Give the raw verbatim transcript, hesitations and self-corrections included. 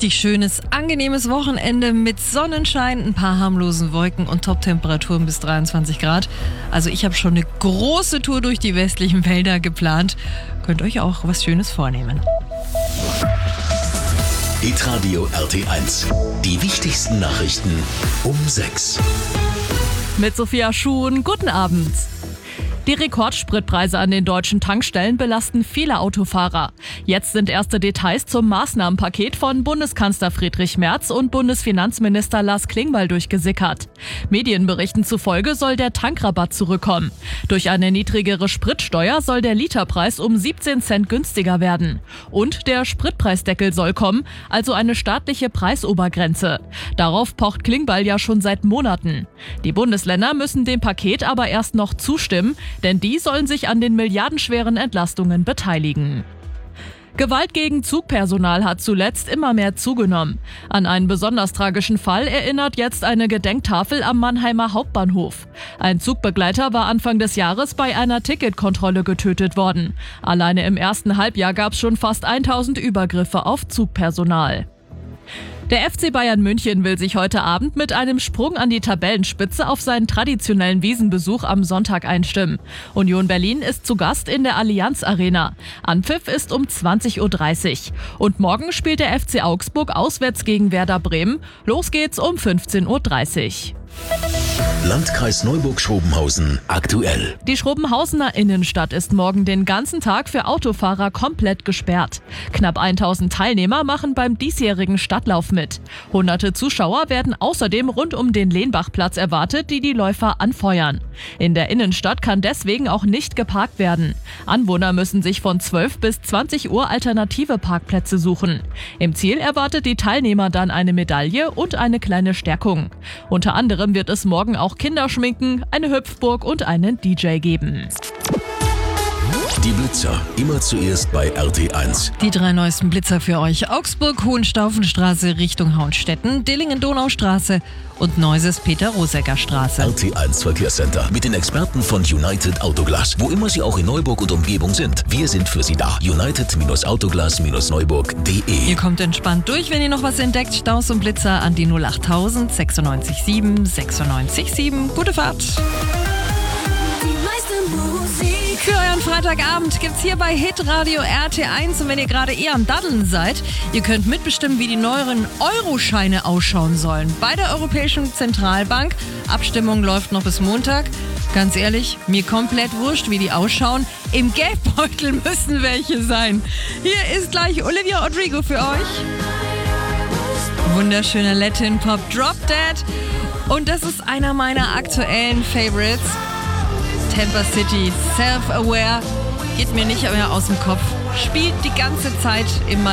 richtig schönes, angenehmes Wochenende mit Sonnenschein, ein paar harmlosen Wolken und Top-Temperaturen bis dreiundzwanzig Grad. Also ich habe schon eine große Tour durch die westlichen Wälder geplant. Könnt euch auch was Schönes vornehmen. Hitradio R T eins. Die wichtigsten Nachrichten um sechs. Mit Sophia Schuhn, guten Abend. Die Rekordspritpreise an den deutschen Tankstellen belasten viele Autofahrer. Jetzt sind erste Details zum Maßnahmenpaket von Bundeskanzler Friedrich Merz und Bundesfinanzminister Lars Klingbeil durchgesickert. Medienberichten zufolge soll der Tankrabatt zurückkommen. Durch eine niedrigere Spritsteuer soll der Literpreis um siebzehn Cent günstiger werden. Und der Spritpreisdeckel soll kommen, also eine staatliche Preisobergrenze. Darauf pocht Klingbeil ja schon seit Monaten. Die Bundesländer müssen dem Paket aber erst noch zustimmen, denn die sollen sich an den milliardenschweren Entlastungen beteiligen. Gewalt gegen Zugpersonal hat zuletzt immer mehr zugenommen. An einen besonders tragischen Fall erinnert jetzt eine Gedenktafel am Mannheimer Hauptbahnhof. Ein Zugbegleiter war Anfang des Jahres bei einer Ticketkontrolle getötet worden. Alleine im ersten Halbjahr gab es schon fast tausend Übergriffe auf Zugpersonal. Der F C Bayern München will sich heute Abend mit einem Sprung an die Tabellenspitze auf seinen traditionellen Wiesenbesuch am Sonntag einstimmen. Union Berlin ist zu Gast in der Allianz Arena. Anpfiff ist um zwanzig Uhr dreißig. Und morgen spielt der F C Augsburg auswärts gegen Werder Bremen. Los geht's um fünfzehn Uhr dreißig. Landkreis Neuburg-Schrobenhausen aktuell. Die Schrobenhausener Innenstadt ist morgen den ganzen Tag für Autofahrer komplett gesperrt. Knapp tausend Teilnehmer machen beim diesjährigen Stadtlauf mit. Hunderte Zuschauer werden außerdem rund um den Lehnbachplatz erwartet, die die Läufer anfeuern. In der Innenstadt kann deswegen auch nicht geparkt werden. Anwohner müssen sich von zwölf bis zwanzig Uhr alternative Parkplätze suchen. Im Ziel erwartet die Teilnehmer dann eine Medaille und eine kleine Stärkung. Unter anderem wird es morgen auch Kinderschminken, eine Hüpfburg und einen D J geben. Die Blitzer, immer zuerst bei R T eins. Die drei neuesten Blitzer für euch: Augsburg, Hohenstaufenstraße Richtung Hauenstetten, Dillingen-Donaustraße und Neuses Peter-Rosecker-Straße. R T eins Verkehrscenter mit den Experten von United Autoglas. Wo immer Sie auch in Neuburg und Umgebung sind, wir sind für Sie da. United Autoglas Neuburg punkt de. Ihr kommt entspannt durch, wenn ihr noch was entdeckt. Staus und Blitzer an die null achttausend sechsundneunzig sieben sechsundneunzig sieben. Gute Fahrt! Für euren Freitagabend gibt's hier bei Hitradio R T eins, und wenn ihr gerade eher am Daddeln seid, ihr könnt mitbestimmen, wie die neueren Euroscheine ausschauen sollen. Bei der Europäischen Zentralbank. Abstimmung läuft noch bis Montag. Ganz ehrlich, mir komplett wurscht, wie die ausschauen. Im Geldbeutel müssen welche sein. Hier ist gleich Olivia Rodrigo für euch. Wunderschöner Latin Pop, Drop Dead. Und das ist einer meiner aktuellen Favorites. Tampa City, Self-Aware, geht mir nicht mehr aus dem Kopf. Spielt die ganze Zeit in meinem